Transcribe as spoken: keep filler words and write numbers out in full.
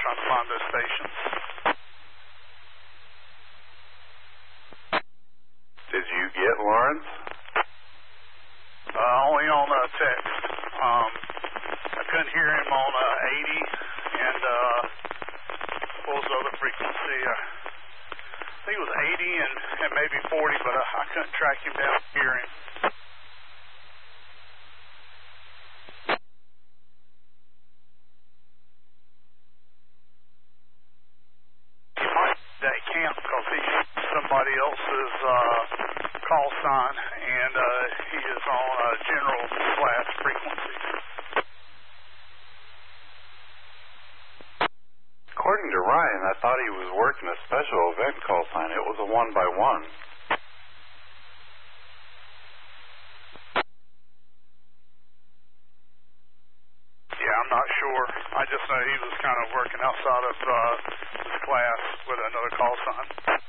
trying to find those stations. Did you get Lawrence? Uh, only on uh, text. Um, I couldn't hear him on uh, eighty, and uh, what was the other frequency? Uh, I think it was eighty and, and maybe forty, but uh, I couldn't track him down and hear him. He might be at camp because he's somebody else's uh, call sign, and uh, he is on a general class frequency. According to Ryan, I thought he was working a special event call sign. It was a one by one. Yeah, I'm not sure. I just know he was kind of working outside of uh, his class with another call sign.